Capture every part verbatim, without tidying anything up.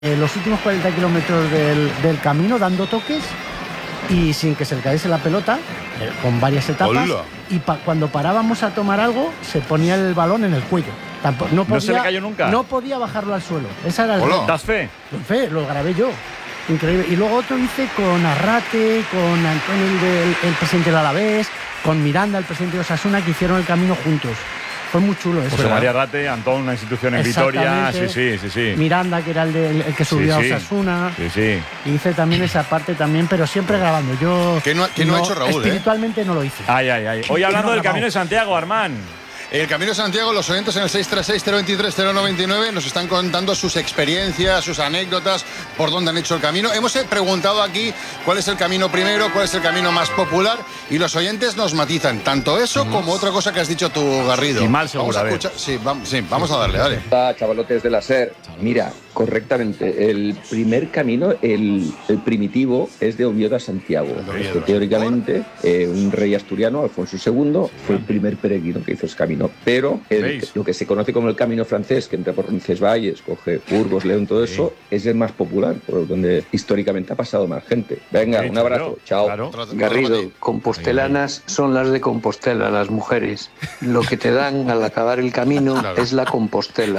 eh, los últimos cuarenta kilómetros del, del camino dando toques y sin que se le cayese la pelota, eh, con varias etapas. Hola. Y pa cuando parábamos a tomar algo, se ponía el balón en el cuello. Tampoco, no, podía, ¿No se le cayó nunca? No podía bajarlo al suelo. Esa era el ¿Das fe? Fe, lo grabé yo. Increíble. Y luego otro hice con Arrate, con Antonio, el, el presidente del Alavés, con Miranda, el presidente de Osasuna, que hicieron el camino juntos. Fue muy chulo eso. José María Arrate, Antón, una institución en Vitoria. Sí, sí, sí, sí. Miranda, que era el, de, el que subió sí, sí. a Osasuna. Sí, sí. Y hice también esa parte también, pero siempre grabando. Yo ¿Qué no, qué no, no ha hecho Raúl? Espiritualmente eh? no lo hice. Ay, ay, ay. Hoy hablando no del Camino de Santiago, Armán. El Camino de Santiago, los oyentes en el seis tres seis, cero dos tres, cero nueve nueve nos están contando sus experiencias, sus anécdotas, por dónde han hecho el camino. Hemos preguntado aquí cuál es el camino primero, cuál es el camino más popular, y los oyentes nos matizan tanto eso uh-huh. como otra cosa que has dicho tú, Garrido. Y mal seguro, vamos a escuchar. Sí, vamos, sí, vamos a darle, dale. Hola, chavalotes de la SER. Mira, correctamente, el primer camino, el, el primitivo, es de Oviedo a Santiago. Es que, teóricamente, eh, un rey asturiano, Alfonso segundo, fue el primer peregrino que hizo ese camino. Pero el, lo que se conoce como el camino francés, que entra por Roncesvalles, coge Burgos, León, todo eso, sí. es el más popular, por donde históricamente ha pasado más gente. Venga, sí, un abrazo, claro, chao. Claro. Garrido, compostelanas son las de Compostela, las mujeres. Lo que te dan al acabar el camino claro. es la Compostela.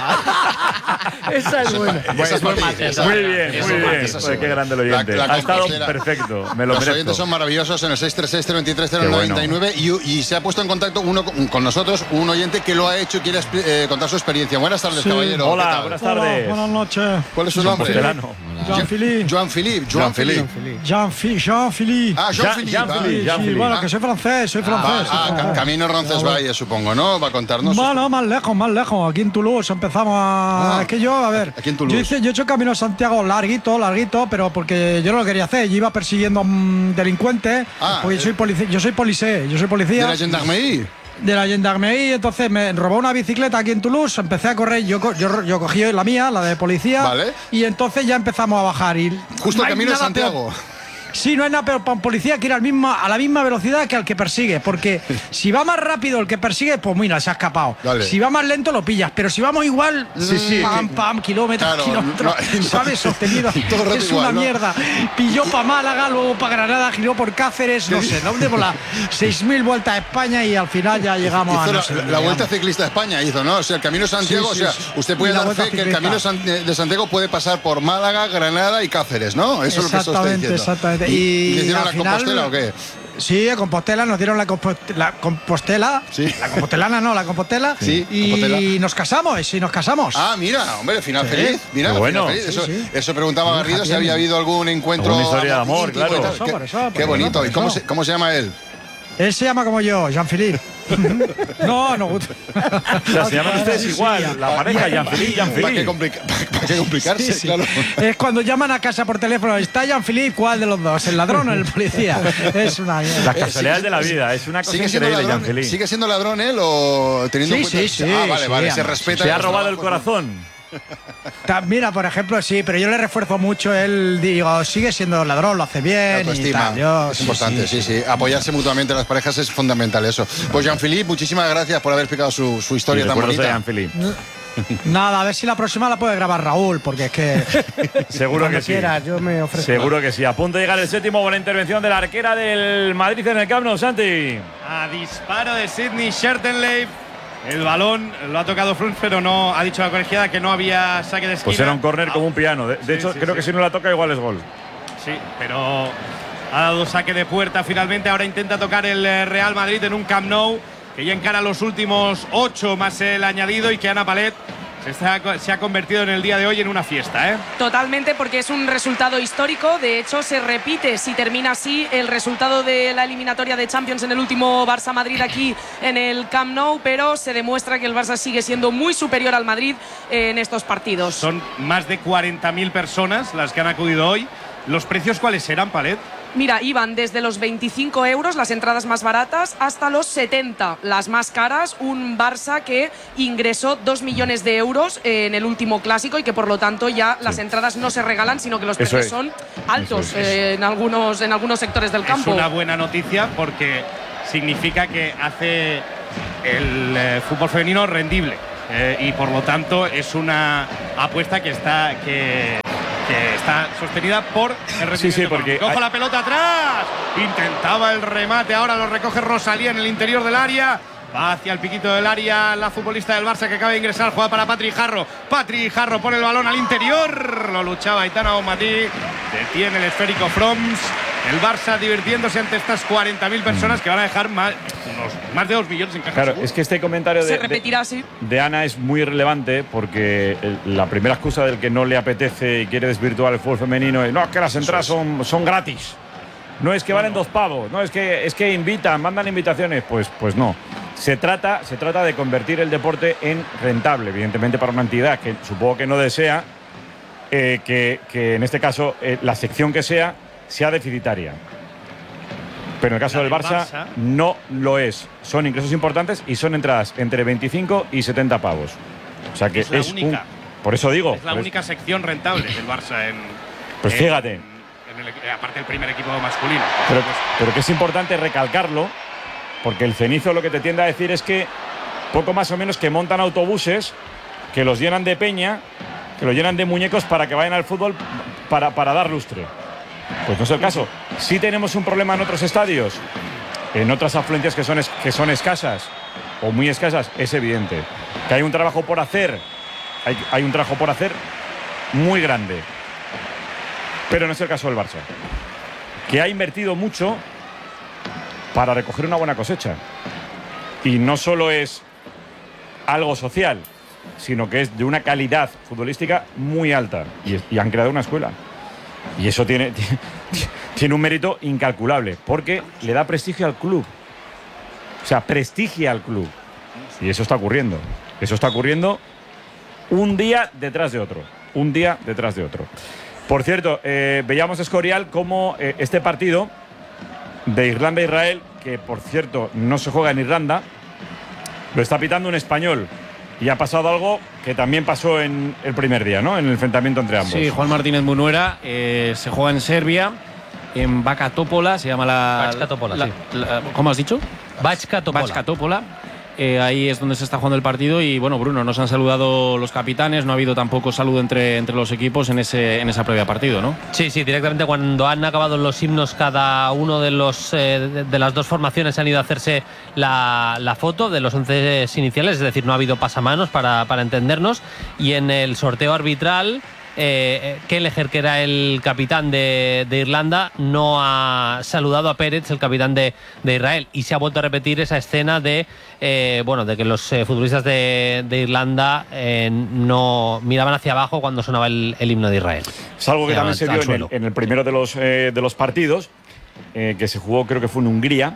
Esa es buena. Esa es buena. Muy bien, muy bien. Joder, qué grande el oyente. La, la ha estado perfecto. Me lo Los merezco. oyentes son maravillosos en el seis tres seis, cero dos tres, cero nueve nueve bueno. y, y se ha puesto en contacto uno con, con nosotros, un oyente que lo ha hecho y quiere eh, contar su experiencia. Buenas tardes, sí. caballero. Hola, buenas tardes. Hola, buenas noches. ¿Cuál es su nombre? Jean-Philippe. Jean-Philippe. Jean-Philippe. Jean-Philippe. Ah, Jean-Philippe. Jean Jean sí, bueno, que soy francés, soy francés. Ah, ah, ah camino Roncesvalles, supongo, ¿no? Va a contarnos. Bueno, más lejos, más lejos. Aquí en Toulouse empezamos a... Ah, es que yo, a ver, aquí en Toulouse. Yo, hice, yo he hecho camino a Santiago larguito, larguito, pero porque yo no lo quería hacer. Yo iba persiguiendo a un delincuente, ah, porque yo soy policía, yo soy policía, yo soy policía. ¿De la gendarmerie? De la gendarmerie, entonces me robó una bicicleta aquí en Toulouse, empecé a correr, yo, yo, yo cogí la mía, la de policía, vale. y entonces ya empezamos a bajar. Y justo el camino de Santiago. Peor. Sí, no hay nada peor para un policía que ir al mismo, a la misma velocidad que al que persigue, porque si va más rápido el que persigue, pues mira, se ha escapado. Dale. Si va más lento, lo pillas, pero si vamos igual, sí, sí, pam, pam, kilómetros, claro, kilómetros, no, ¿sabes? Sostenido. Es una igual, mierda. ¿No? Pilló para Málaga, luego para Granada, giró por Cáceres, no sé, ¿dónde vola? seis mil vueltas a España y al final ya llegamos hizo a... No la, sé, la llegamos. Vuelta Ciclista a España hizo, ¿no? O sea, el Camino de Santiago, sí, sí, o sea, usted puede dar fe que el Camino de Santiago puede pasar por Málaga, Granada y Cáceres, ¿no? Eso es lo que está usted diciendo. Exactamente, ¿Y, y, y la final, Compostela o qué? Sí, a Compostela, nos dieron la, compost la Compostela. Sí. La Compostelana, no, la Compostela. Sí, y Compostela. nos casamos, sí, nos casamos. Ah, mira, hombre, final sí. feliz. Mira, bueno. final feliz. Eso, sí, sí. eso preguntaba Garrido, sí, si había habido algún encuentro. Una historia de amor, claro. Qué, eso, por eso, por qué bonito. eso, ¿Y cómo se, cómo se llama él? Él se llama como yo, Jean-Philippe. No, no. O sea, se llaman ustedes igual, sí, la pareja, Jean-Philippe, Jean-Philippe. ¿Para qué, complica ¿Para qué complicarse? Sí, sí. Claro. Es cuando llaman a casa por teléfono, ¿está Jean-Philippe? ¿Cuál de los dos? ¿El ladrón o el policía? Es una mierda. Las casualidades de la vida, es una cosa increíble, Jean-Philippe. ¿Sigue siendo ladrón él o teniendo sí, en cuenta? Sí, sí, ah, vale, sí, vale, sí, se respeta. Se ha robado el corazón. Mira, por ejemplo, sí, pero yo le refuerzo mucho. Él, digo, sigue siendo ladrón, lo hace bien. Y tal. Yo, es sí, importante, sí. sí, sí. Apoyarse mutuamente a las parejas es fundamental, eso. Pues Jean-Philippe, muchísimas gracias por haber explicado su, su historia tan bonita. Jean-Philippe. Nada, a ver si la próxima la puede grabar Raúl, porque es que. Seguro que sí. Quieras, yo me ofrezco. Seguro que sí. A punto de llegar el séptimo, buena intervención de la arquera del Madrid en el Camp Nou, Santi. A disparo de Sidney Schertenleib. El balón lo ha tocado Frunz, pero no ha dicho la colegiada que no había saque de esquina. Pues era un córner ah, como un piano. De, de sí, hecho, sí, creo sí. que si no la toca, igual es gol. Sí, pero ha dado saque de puerta finalmente. Ahora intenta tocar el Real Madrid en un Camp Nou que ya encara los últimos ocho más el añadido y que Ana Palet se, está, se ha convertido en el día de hoy en una fiesta, ¿eh? Totalmente, porque es un resultado histórico. De hecho, se repite, si termina así, el resultado de la eliminatoria de Champions en el último Barça-Madrid aquí en el Camp Nou, pero se demuestra que el Barça sigue siendo muy superior al Madrid en estos partidos. Son más de cuarenta mil personas las que han acudido hoy. ¿Los precios cuáles eran, Palet? Mira, iban desde los veinticinco euros, las entradas más baratas, hasta los setenta, las más caras. Un Barça que ingresó dos millones de euros en el último clásico y que por lo tanto ya sí. las entradas no se regalan, sino que los Eso precios es. son altos es. eh, en, algunos, en algunos sectores del campo. Es una buena noticia porque significa que hace el eh, fútbol femenino rendible. eh, y por lo tanto es una apuesta que está que, que está sostenida por el rendimiento. Sí, sí, porque cojo hay... la pelota atrás, intentaba el remate, ahora lo recoge Rosalía en el interior del área. Va hacia el piquito del área la futbolista del Barça que acaba de ingresar. Juega para Patri Jarro. Patri Jarro pone el balón al interior. Lo luchaba Aitana Bonmatí. Detiene el esférico Froms. El Barça divirtiéndose ante estas cuarenta mil personas que van a dejar más, unos, más de dos millones en caja. Claro, seguro. es que este comentario de, Se repetirá de, así. de Ana es muy relevante porque el, la primera excusa del que no le apetece y quiere desvirtuar el fútbol femenino es no, es que las entradas son, son gratis. No es que valen dos pavos. No, es que, es que invitan, mandan invitaciones. Pues, pues no. Se trata, se trata de convertir el deporte en rentable, evidentemente para una entidad que supongo que no desea eh, que, que en este caso eh, la sección que sea sea deficitaria. Pero en el caso del Barça, Barça no lo es. Son ingresos importantes y son entradas entre veinticinco y setenta pavos. O sea que es, es la única. Un, por eso digo. Es la pues, única sección rentable del Barça en. Pues en, fíjate. En el, aparte del primer equipo masculino. Pero, pero que es importante recalcarlo. Porque el cenizo lo que te tiende a decir es que poco más o menos que montan autobuses, que los llenan de peña, que los llenan de muñecos para que vayan al fútbol para, para dar lustre. Pues no es el caso. Sí tenemos un problema en otros estadios, en otras afluencias que son, es, que son escasas o muy escasas, es evidente. Que hay un trabajo por hacer, hay, hay un trabajo por hacer muy grande. Pero no es el caso del Barça, que ha invertido mucho para recoger una buena cosecha. Y no solo es algo social, sino que es de una calidad futbolística muy alta. Y, y han creado una escuela. Y eso tiene, tiene, tiene un mérito incalculable, porque le da prestigio al club. O sea, prestigia al club. Y eso está ocurriendo. Eso está ocurriendo un día detrás de otro. Un día detrás de otro. Por cierto, eh, veíamos Escorial cómo eh, este partido de Irlanda-Israel, que por cierto no se juega en Irlanda, lo está pitando un español. Y ha pasado algo que también pasó en el primer día, ¿no? En el enfrentamiento entre ambos. Sí, Juan Martínez Munuera, eh, se juega en Serbia, en Bačka Topola, se llama la… Bačka Topola, la, sí. La, ¿Cómo has dicho? Bačka Topola. Bačka Topola. Eh, ahí es donde se está jugando el partido y bueno, Bruno, nos han saludado los capitanes, no ha habido tampoco saludo entre, entre los equipos en ese en esa previa partido, ¿no? Sí, sí, directamente cuando han acabado los himnos cada uno de los eh, de, de las dos formaciones han ido a hacerse la, la foto de los once iniciales, es decir, no ha habido pasamanos para, para entendernos, y en el sorteo arbitral Eh, Kelleher, que era el capitán de, de Irlanda, no ha saludado a Pérez, el capitán de, de Israel, y se ha vuelto a repetir esa escena de eh, bueno, de que los eh, futbolistas de, de Irlanda eh, no miraban hacia abajo cuando sonaba el, el himno de Israel. Es algo que también se dio en el, en el primero de los, eh, de los partidos eh, que se jugó, creo que fue en Hungría.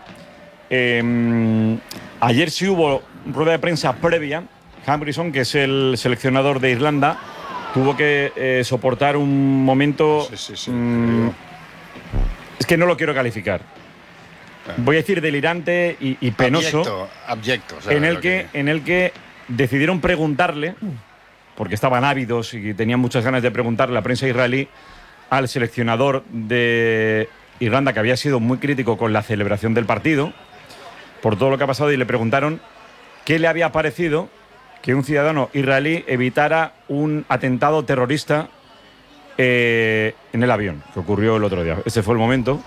Eh, ayer sí hubo rueda de prensa previa. Humphreys, que es el seleccionador de Irlanda, tuvo que eh, soportar un momento… Sí, sí, sí, mmm, es que no lo quiero calificar. Voy a decir delirante y, y penoso. Abyecto, abyecto. O sea, en, el que, que... en el que decidieron preguntarle, porque estaban ávidos y tenían muchas ganas de preguntarle a la prensa israelí, al seleccionador de Irlanda, que había sido muy crítico con la celebración del partido, por todo lo que ha pasado, y le preguntaron qué le había parecido que un ciudadano israelí evitara un atentado terrorista eh, en el avión, que ocurrió el otro día. Ese fue el momento.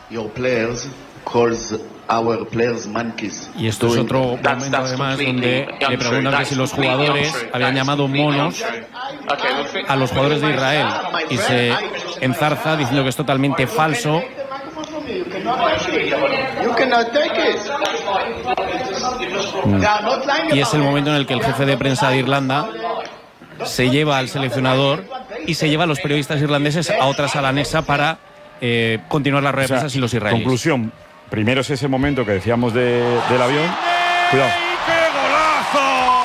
Y esto es otro momento, además, donde le preguntan que si los jugadores habían llamado monos a los jugadores de Israel. Y se enzarza diciendo que es totalmente falso. Y es el momento en el que el jefe de prensa de Irlanda se lleva al seleccionador y se lleva a los periodistas irlandeses a otra sala anexa para eh, continuar la rueda de prensa sin los israelíes. Conclusión, primero es ese momento que decíamos de, del avión. Cuidado. ¡Qué golazo!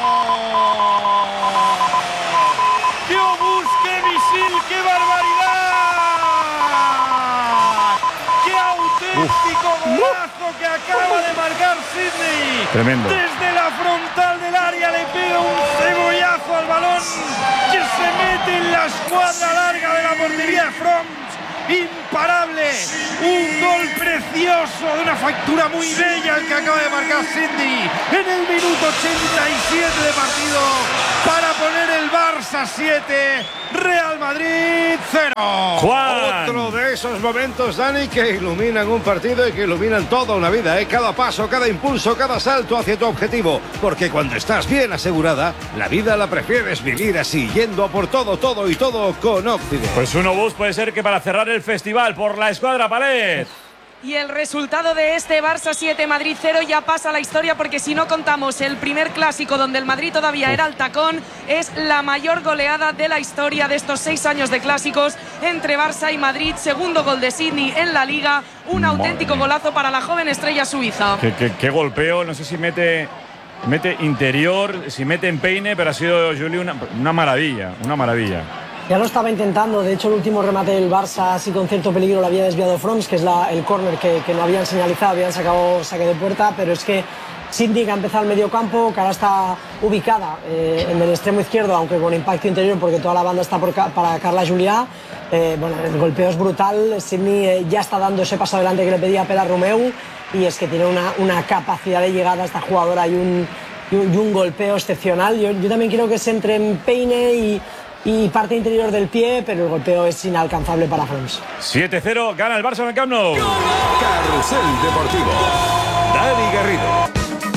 ¡Qué obús, qué misil, qué barbaridad! ¡Qué auténtico Uf. golazo que acaba de marcar Sidney! Tremendo. Desde la frontal del área le pega un cebollazo al balón que se mete en la escuadra larga de la portería de Fromm. imparable. Un gol precioso de una factura muy bella el que acaba de marcar Sidney en el minuto ochenta y siete de partido para poner el Barça siete, Real Madrid cero. Juan. Otro de esos momentos, Dani, que iluminan un partido y que iluminan toda una vida, ¿eh? Cada paso, cada impulso, cada salto hacia tu objetivo. Porque cuando estás bien asegurada, la vida la prefieres vivir así, yendo a por todo, todo y todo con Occident. Pues un obús puede ser que para cerrar el festival por la escuadra Palet. Y el resultado de este Barça siete, Madrid cero ya pasa a la historia, porque si no contamos el primer clásico donde el Madrid todavía era el tacón, es la mayor goleada de la historia de estos seis años de clásicos entre Barça y Madrid. Segundo gol de Sidney en la Liga, un Madre auténtico mía. golazo para la joven estrella suiza. Qué, qué, qué golpeo, no sé si mete, mete interior, si mete empeine, pero ha sido, Juli, una, una maravilla, una maravilla. Ya lo estaba intentando, de hecho el último remate del Barça así con cierto peligro lo había desviado Froms, que es la, el córner que, que no habían señalizado, habían sacado saque de puerta, pero es que Sidney, que ha empezado el medio campo, que ahora está ubicada eh, en el extremo izquierdo, aunque con impacto interior porque toda la banda está por, para Carla Julià. Eh, bueno, el golpeo es brutal, Sidney eh, ya está dando ese paso adelante que le pedía Pere Romeu, y es que tiene una, una capacidad de llegada a esta jugadora y un, y un, y un golpeo excepcional. Yo, yo también quiero que se entre en peine y y parte interior del pie, pero el golpeo es inalcanzable para Froms. siete cero, gana el Barça en el Camp Nou. Carrusel Deportivo. Dani Garrido.